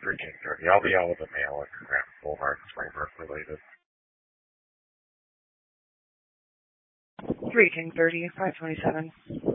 13:30. I'll be out with the mail at Grant Boulevard. It's my work related. 3 King 30, 527.